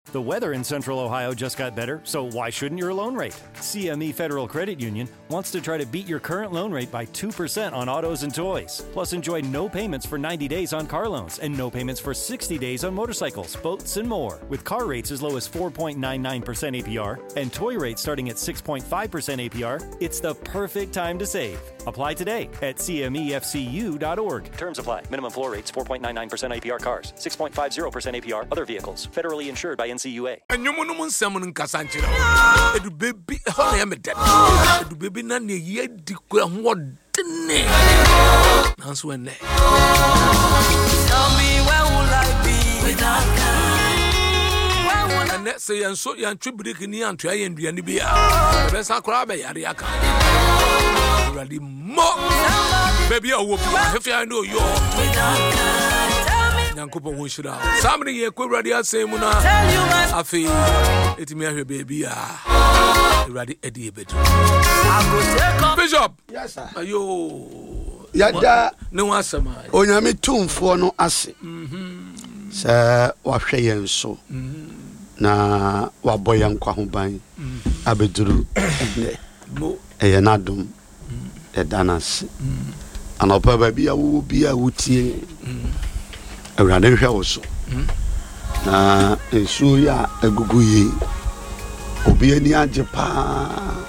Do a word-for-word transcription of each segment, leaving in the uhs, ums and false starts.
The weather in Central Ohio just got better, so why shouldn't your loan rate? C M E Federal Credit Union wants to try to beat your current loan rate by two percent on autos and toys. Plus, enjoy no payments for ninety days on car loans and no payments for sixty days on motorcycles, boats, and more. With car rates as low as four point nine nine percent A P R and toy rates starting at six point five percent A P R, it's the perfect time to save. Apply today at C M E F C U dot org. Terms apply. Minimum floor rates four point nine nine percent A P R cars, six point five zero percent A P R other vehicles. Federally insured by N C U A. And you want to someone Cassanchira. Edu baby, how am I dead? Edu baby, Nanny, yet declare what the That's when they tell me where will I be without God? And let's say, and so young tribute in the entry and the N B A. The best I crab a yariaka. Already more. Baby, I will be if I know you without God. Yankopo wonshira samri ye ko ready asem na afi etimi ahwe baby ah ready edi ebedu Bishop. Yes sir. Ayo yada ne wasama onyame tumfo no ase mhm sa wahwe yen so na waboyan kwa ho ban abeduru ne mo eye nadum e danas anopa baby awu bi awutie Awurade hwɛ wo so na nsuo ya agugu yi obi ani agye pa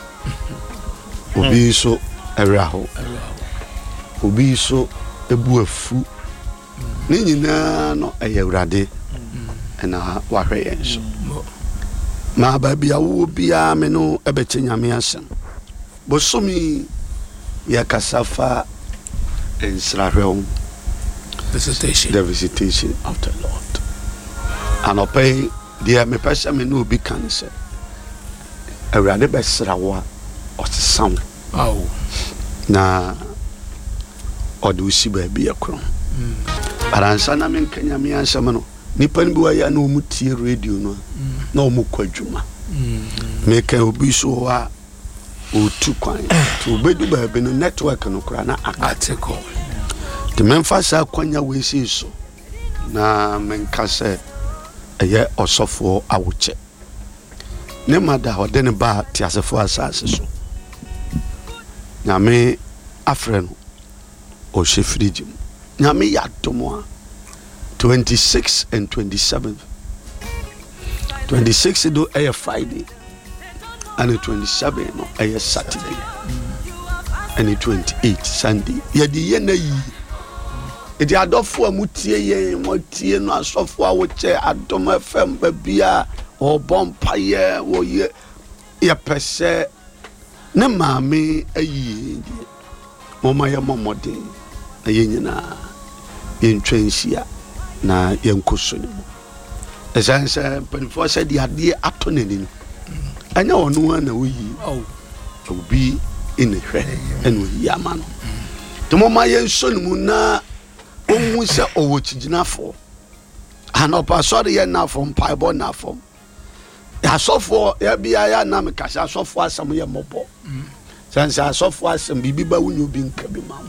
obi so awraho obi so ebu afu ne nyina no ɛyɛ Awurade na wahwɛ yɛn so ma ba bia wo bia me no ɛbɛkye nyame asɛm bosomi ya kasafa ensrahwɛ visitation the visitation of the Lord and obey the me person me no be can say Awurade be srawa o tsam aw na odu si ba bi ekro aransa na men kanya me ansam no nipa ni bi wa ya na omu tie radio no na omu kwadwuma me kan obi so wa o tu kwan to bedu ba bi no network no kura na article the memphasa kwanya we see so na menka se eye osofo awuche ne mada ode ne ba tiasefo asase so nyame afre no o shefriji nyame yadomo twenty-six and twenty-seven twenty-six do a Friday and twenty-seven no a Saturday and twenty-eight Sunday yedi ye na yi edi adofo amutie ye motie no asofo awoche adom fm babia o bompa ye wo ye ye pese ne maame ayi moma ye momode na ye nyina ye ntwensia na ye nkoso ne mo esanse panifo se di ade ato nani anya ono na woyi obi ine hwe eno yama no to moma ye nso ne mu na owu se owo chijinafo anopa sorry ye na from paibo na from ya sofo ya bia ya na me kasa sofo asam ye mobo sansa sofo asam bibi ba wunyo bi nka bi ma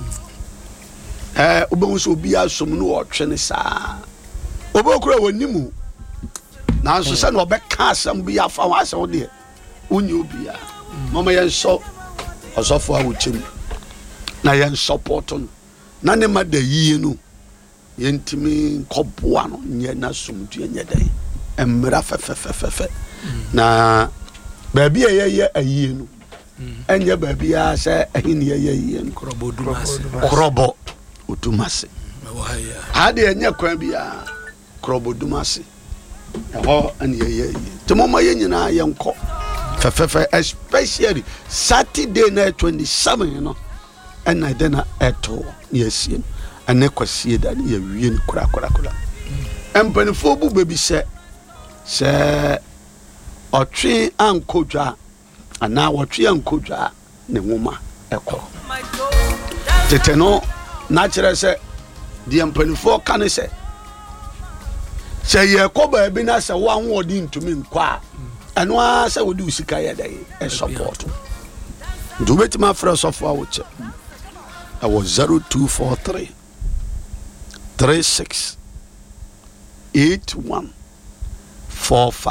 eh obo so obi asom no otwe ne saa obo kura wonimu na so se no obeka asam bi afa wa asam de wunyo bia mama ye so osofo awuchim na ye support no na ne ma da yie no yentimi koboa no nye na somdu nye dai emra fefefefefe na baabi ye ye ayie no enye baabi ya se ehini ye ye no krobo dumase krobo odumase ade enye kwan bia krobo dumase ho ane ye ye temo ma ye nyina ye nko fefefe especially Saturday na twenty-seven no and I dena eto yes ane kwasie da ye wie ni kura kura kura empanifo bu bebi se se otwe ankodwa ana wotwe ankodwa ne nwoma ekọ tete no na kire se di empanifo kan se se ye ko ba bi na se wa nwodi ntumi nkwa eno a se wodi usika ye dai e support do betima fresh of our che I was zero two four three three six eight one four five